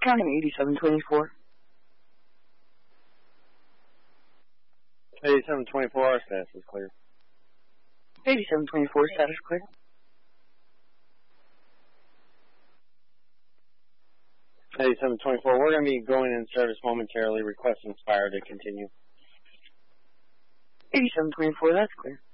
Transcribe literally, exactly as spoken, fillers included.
Counting eighty-seven twenty-four. eighty-seven twenty-four, our status is clear. eighty-seven twenty-four, status clear. eighty-seven twenty-four, we're going to be going in service momentarily, requesting fire to continue. eighty-seven twenty-four, that's clear.